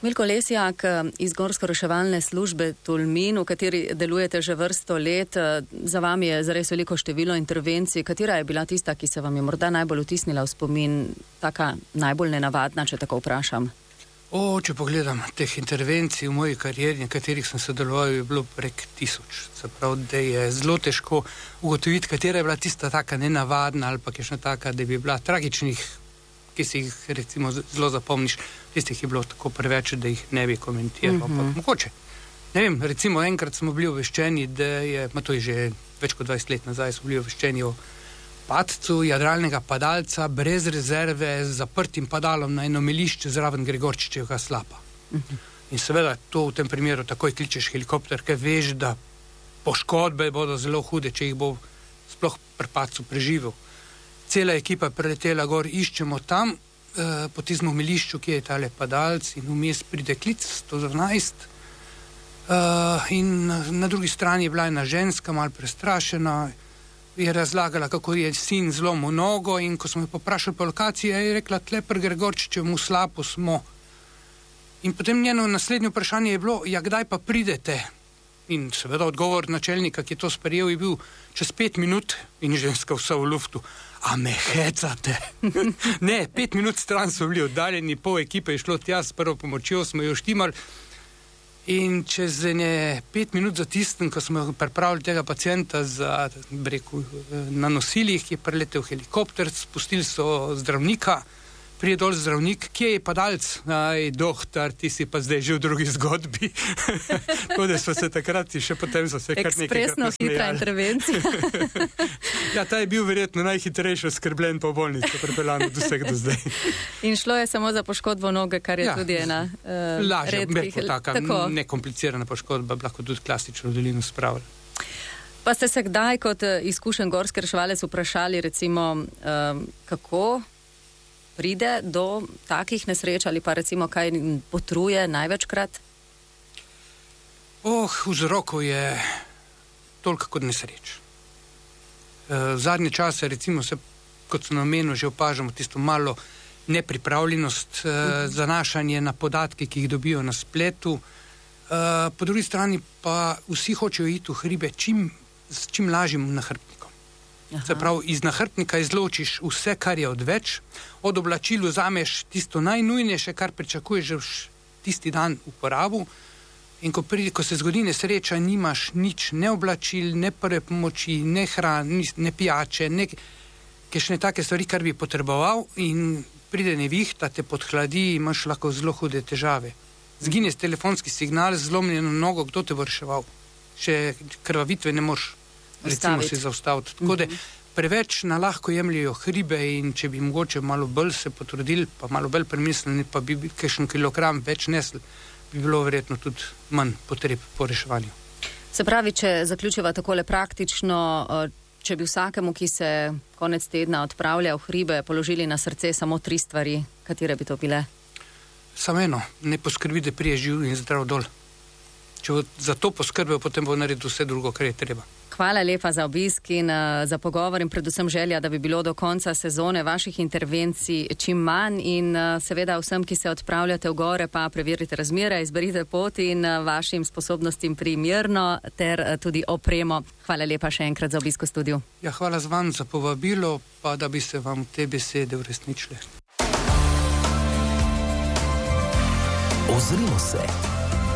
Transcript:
Milko Lesjak iz Gorsko-reševalne službe Tolmin, v kateri delujete že vrsto let. Za vami je zares veliko število intervencij. Katera je bila tista, ki se vam je morda najbolj vtisnila v spomin, taka najbolj nenavadna, če tako vprašam? Če pogledam teh intervencij v moji karieri, na katerih sem sodeloval, je bilo prek 1000. Se pravi, da je zelo težko ugotoviti, katera je bila tista taka nenavadna ali pa kakšna taka, da bi bila tragičnih, ki si jih recimo zelo zapomniš, tistih je bilo tako preveč, da jih ne bi komentiral. Mogoče. Ne vem, recimo enkrat smo bili obveščeni, da je, to je že več kot 20 let nazaj, smo bili obveščeni o padcu jadralnega padalca brez rezerve z zaprtim padalom na eno melišče zraven Gregorčičevega slapa. In seveda to v tem primeru takoj kličeš helikopter, ker veš, da poškodbe bodo zelo hude, če jih bo sploh pri padcu preživel. Cela ekipa je preletela gor, iščemo tam, po tistem milišču, kje je tale padalec, in vmes pride klic 112. In na drugi strani je bila ena ženska, malo prestrašena, je razlagala, kako je sin zlomil nogo, in ko smo jo poprašali po lokaciji, je rekla, tle pri Gregorčičevem slapu smo. In potem njeno naslednje vprašanje je bilo, ja, kdaj pa pridete? In seveda odgovor načelnika, ki je to sprejel, je bil čez 5 minut, in ženska vsa v luftu. A me hecate? Ne, 5 minut stran so bili oddaljeni, pol ekipe je šlo tja, s prvo pomočjo smo jo štimali, in čez 5 minut za tistem, ko smo pripravili tega pacienta na nosilih, je priletel helikopter, spustili so zdravnika, prije dol zdravnik, kje je padalec? Aj, doktor, ti si pa zdaj že v drugi zgodbi. Tako da smo se takrat in še potem so se kar nekaj ekspresno hitra intervencija. Ja, ta je bil verjetno najhitrejši oskrbljen po bolnici, pripeljan od vseh do zdaj. In šlo je samo za poškodbo noge, kar je tudi ena redkih. Taka nekomplicirana poškodba, lahko tudi klasično dolino spravili. Pa ste se kdaj kot izkušen gorski reševalec vprašali, recimo, kako pride do takih nesreč ali pa recimo kaj potruje največkrat? Vzrokov je toliko kot nesreč. Zadnje čase recimo se, kot sem omenil, že opažamo tisto malo nepripravljenost, zanašanje na podatke, ki jih dobijo na spletu. Po drugi strani pa vsi hočejo iti v hribe s čim lažjim nahrbtnikom. Se pravi, iz nahrbtnika izločiš vse, kar je odveč, od oblačil vzameš tisto najnujnejše, kar pričakuješ že tisti dan v uporabu, in ko se zgodi nesreča, nimaš nič, ne oblačil, ne prve pomoči, ne hrane, ne pijače, ne kakšne take stvari, kar bi potreboval, in pride nevihta, te podhladi, imaš lahko zelo hude težave. Zgine telefonski signal, zlomljeno nogo, kdo te bo reševal? Še krvavitve ne moreš recimo si zaustaviti. Tako da preveč na lahko jemljajo hribe, in če bi mogoče malo bolj se potrudili, pa malo bolj premislili, pa bi kakšen kilogram več nesli, bi bilo verjetno tudi manj potreb po reševanju. Se pravi, če zaključiva takole praktično, če bi vsakemu, ki se konec tedna odpravlja v hribe, položili na srce samo 3 stvari, katere bi to bile? Samo eno, ne poskrbi, da prije živ in zdrav dol. Če bo za to poskrbel, potem bo naredil vse drugo, kar je treba. Hvala lepa za obisk in za pogovor in predvsem želja, da bi bilo do konca sezone vaših intervencij čim manj, in seveda vsem, ki se odpravljate v gore, pa preverite razmere, izberite pot in vašim sposobnostim primerno ter tudi opremo. Hvala lepa še enkrat za obisk v studiu. Ja, hvala z vam za povabilo, pa da bi se vam te besede uresničile. Ozrimo se.